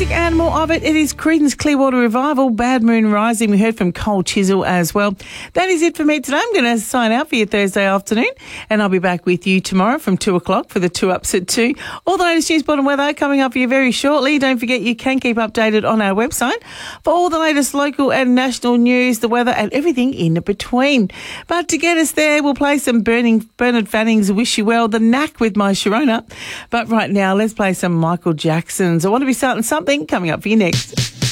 music and more of it. It is Creedence Clearwater Revival, Bad Moon Rising. We heard from Cole Chisel as well. That is it for me today. I'm going to sign out for you Thursday afternoon, and I'll be back with you tomorrow from 2 o'clock for the 2 Ups at 2. All the latest news, sport and weather coming up for you very shortly. Don't forget you can keep updated on our website for all the latest local and national news, the weather and everything in between. But to get us there, we'll play some Bernard Fanning's Wish You Well, The Knack with my Sharona. But right now, let's play some Michael Jackson's I Want to Be Starting Something coming up for you next.